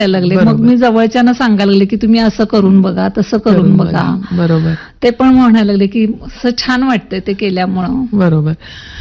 लागले. मग बरोबर. मी जवळच्यानं सांगायला लागले की तुम्ही असं करून बघा, तसं करून बघा. बरोबर ते पण म्हणायला लागले की असं छान वाटतंय ते केल्यामुळं. बरोबर.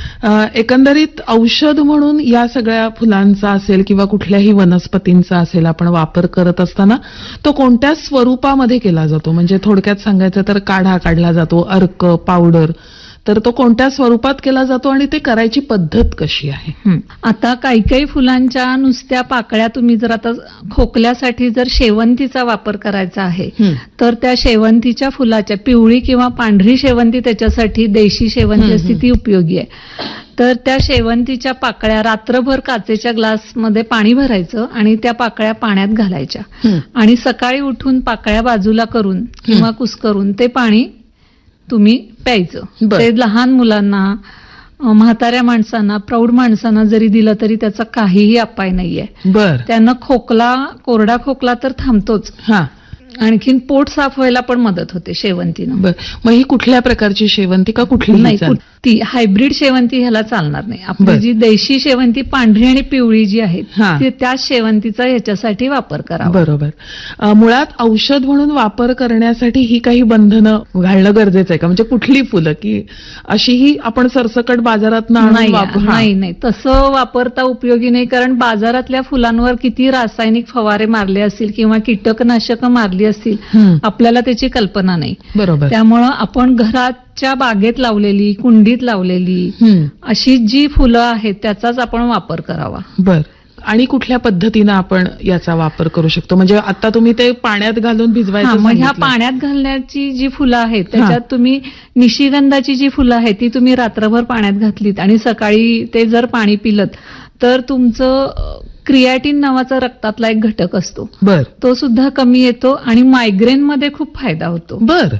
एकंदरीत औषध म्हणून या सगळ्या फुलांचा असेल किंवा कुठल्याही वनस्पतींचा असेल आपण वापर करत असताना तो कोणत्या स्वरूपामध्ये केला जातो? म्हणजे थोडक्यात सांगायचं तर काढा काढला जातो, अर्क, पावडर, तर तो कोणत्या स्वरूपात केला जातो आणि ते करायची पद्धत कशी आहे? आता काही काही फुलांच्या नुसत्या पाकळ्या तुम्ही जर आता खोकल्यासाठी जर शेवंतीचा वापर करायचा आहे तर त्या शेवंतीच्या फुलाच्या पिवळी किंवा पांढरी शेवंती त्याच्यासाठी देशी शेवंती असते ती उपयोगी आहे. तर त्या शेवंतीच्या पाकळ्या रात्रभर काचेच्या ग्लासमध्ये पाणी भरायचं आणि त्या पाकळ्या पाण्यात घालायच्या आणि सकाळी उठून पाकळ्या बाजूला करून किंवा कुस्करून ते पाणी तुम्ही प्यायचं. ते लहान मुलांना, म्हाताऱ्या माणसांना, प्रौढ माणसांना जरी दिलं तरी त्याचा काहीही अपाय नाहीये. त्यांना खोकला, कोरडा खोकला तर थांबतोच, आणखीन पोट साफ व्हायला पण मदत होते शेवंतीनं. मग ही कुठल्या प्रकारची शेवंती का कुठली? नाही, ती हायब्रिड शेवंती ह्याला चालणार नाही. आपली जी देशी शेवंती पांढरी आणि पिवळी जी आहे त्या शेवंतीचा ह्याच्यासाठी वापर करावा. बरोबर. मुळात औषध म्हणून वापर करण्यासाठी ही काही बंधनं घालणं गरजेचं आहे का? म्हणजे कुठली फुलं की अशीही आपण सरसकट बाजारात नाही, तसं वापरता उपयोगी नाही. कारण बाजारातल्या फुलांवर किती रासायनिक फवारे मारले असतील किंवा कीटकनाशकं मारली असतील आपल्याला त्याची कल्पना नाही. बरोबर. त्यामुळं आपण घराच्या बागेत लावलेली, कुंडीत लावलेली अशी जी फुलं आहेत त्याचाच आपण वापर करावा. बर. आणि कुठल्या पद्धतीनं आपण याचा वापर करू शकतो? म्हणजे आता तुम्ही ते पाण्यात घालून भिजवायचं. मग ह्या पाण्यात घालण्याची जी फुलं आहेत त्याच्यात तुम्ही निशिगंधाची जी फुलं आहेत ती तुम्ही रात्रभर पाण्यात घातलीत आणि सकाळी ते जर पाणी पिलत तर तुमचं क्रिएटिन नावाचा रक्तातला एक घटक असतो, तो सुद्धा कमी येतो आणि मायग्रेनमध्ये खूप फायदा होतो.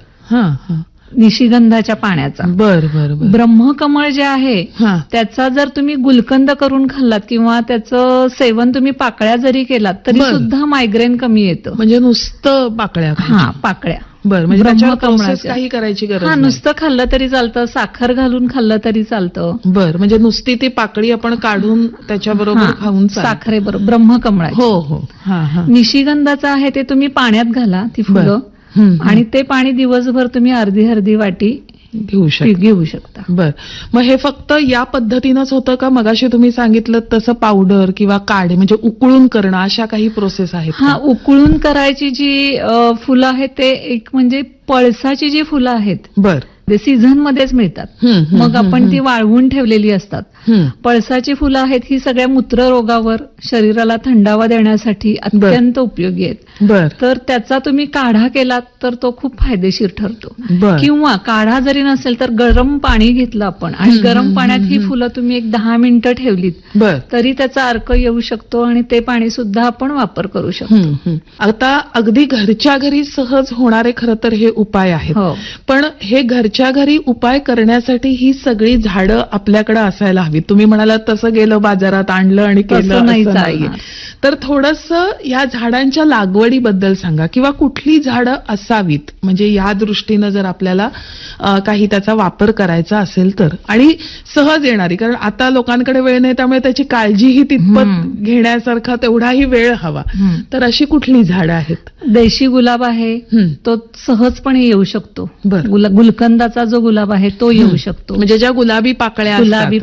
निशिगंधाच्या पाण्याचा. ब्रह्मकमळ जे आहे त्याचा जर तुम्ही गुलकंद करून खाल्लात किंवा त्याचं सेवन तुम्ही पाकळ्या जरी केलात तरी सुद्धा मायग्रेन कमी येतं. म्हणजे नुसतं पाकळ्या? पाकळ्या. म्हणजे काही करायची गरज नाही. नुसतं खाल्लं तरी चालतं, साखर घालून खाल्लं तरी चालतं. म्हणजे नुसती ती पाकळी आपण काढून त्याच्याबरोबर खाऊन साखरेबरोबर. ब्रह्मकमळा. हो. निशिगंधाचं आहे ते तुम्ही पाण्यात घाला ती फुलं आणि ते पाणी दिवसभर तुम्ही अर्धी वाटी घेऊ शकता. मग हे फक्त या पद्धतीनंच होतं का? मगाशी तुम्ही सांगितलं तसं पावडर किंवा काढे म्हणजे उकळून करणं अशा काही प्रोसेस आहेत? उकळून करायची जी फुलं आहेत ते एक म्हणजे पळसाची जी फुलं आहेत ते सीझन मध्येच मिळतात. मग आपण ती वाळवून ठेवलेली असतात. पळसाची फुलं आहेत ही सगळ्या मूत्ररोगावर, शरीराला थंडावा देण्यासाठी अत्यंत उपयोगी आहेत. तर त्याचा तुम्ही काढा केलात तर तो खूप फायदेशीर ठरतो. किंवा काढा जरी नसेल तर गरम पाणी घेतलं आपण आणि गरम पाण्यात ही फुलं तुम्ही एक 10 मिनिटं ठेवलीत तरी त्याचा अर्क येऊ शकतो आणि ते पाणी सुद्धा आपण वापर करू शकतो. आता अगदी घरच्या घरी सहज होणारे खरं तर हे उपाय आहेत. पण हे घरच्या घरी उपाय करण्यासाठी ही सगळी झाडं आपल्याकडे असायला हवी. तुम्ही म्हणालात तसं गेलं बाजारात आणलं आणि केलं नाही. तर थोडंसं या झाडांच्या लागवडीबद्दल सांगा किंवा कुठली झाडं असावीत म्हणजे या दृष्टीनं जर आपल्याला काही त्याचा वापर करायचा असेल तर, आणि सहज येणारी. कारण आता लोकांकडे वेळ नाही त्यामुळे त्याची काळजीही तितपत घेण्यासारखा तेवढाही वेळ हवा. तर अशी कुठली झाडं आहेत? देशी गुलाब आहे तो सहजपणे येऊ शकतो. गुलकंदाचा जो गुलाब आहे तो येऊ शकतो. म्हणजे ज्या गुलाबी पाकळ्या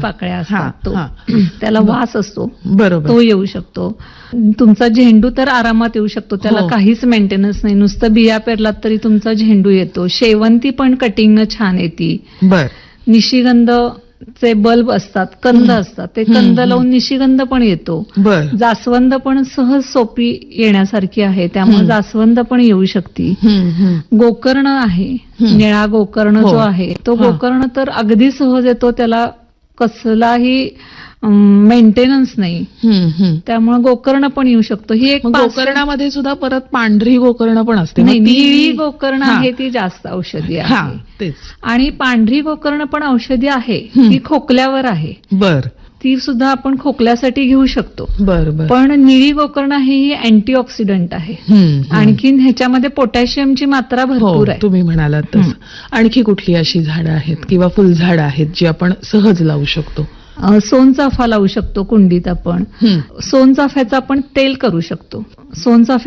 असतात त्याला वास असतो. बरोबर. तो येऊ शकतो. तुमचा झेंडू तर आरामात येऊ शकतो, त्याला काहीच मेंटेनन्स नाही, नुसतं बिया पेरलात तरी तुमचा झेंडू येतो. शेवंती पण कटिंगनं छान येते. निशिगंधचे बल्ब असतात, कंद असतात, ते कंद लावून निशिगंध पण येतो. जास्वंद पण सहज सोपी येण्यासारखी आहे त्यामुळे जास्वंद पण येऊ शकते. गोकर्ण आहे, निळा गोकर्ण जो आहे तो गोकर्ण तर अगदी सहज येतो, त्याला कसलाही मेंटेनन्स नाही, त्यामुळे गोकर्ण पण येऊ शकतो. ही एक गोकर्णामध्ये सुद्धा परत पांढरी गोकर्ण पण असते. निळी गोकर्ण आहे ती जास्त औषधी आहे आणि पांढरी गोकर्ण पण औषधी आहे, ती खोकल्यावर आहे. ती सुद्धा आपण खोकल्यासाठी घेऊ शकतो. पण निळी गोकर्ण ही अँटीऑक्सिडंट आहे. आणखीन ह्याच्यामध्ये पोटॅशियमची मात्रा भरपूर आहे. तुम्ही म्हणालात तसं. आणखी कुठली अशी झाडं आहेत किंवा फुलझाडं आहेत जी आपण सहज लावू शकतो? सोनचाफा लावू शकतो कुंडीत आपण. सोनचाफ्याचं आपण तेल करू शकतो. सोनचाफ्याची